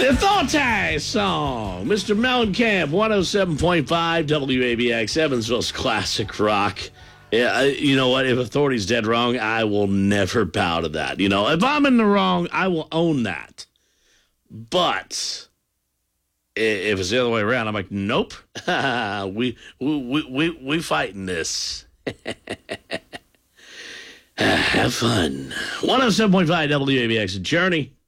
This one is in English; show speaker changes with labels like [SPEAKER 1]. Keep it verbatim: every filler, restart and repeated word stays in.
[SPEAKER 1] The Thoughty song, Mister Mellencamp, one oh seven point five W A B X, Evansville's classic rock. Yeah, you know what? If Authority's dead wrong, I will never bow to that. You know, if I'm in the wrong, I will own that. But if it's the other way around, I'm like, nope. we we we we fighting this. Have fun. one oh seven point five W A B X, Journey.